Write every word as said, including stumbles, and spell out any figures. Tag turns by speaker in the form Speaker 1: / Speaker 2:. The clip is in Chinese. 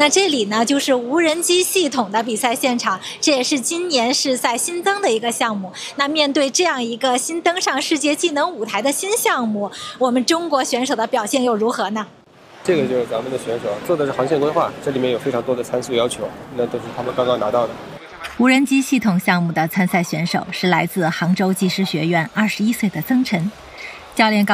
Speaker 1: 那这里呢就是无人机系统的比赛现场，这也是今年世赛新增的一个项目。那面对这样一个新登上世界技能舞台的新项目，我们中国选手的表现又如何呢？
Speaker 2: 这个就是咱们的选手做的是航线规划，这里面有非常多的参数要求，那都是他们刚刚拿到的。
Speaker 1: 无人机系统项目的参赛选手是来自杭州技师学院二十一岁的曾晨，教练告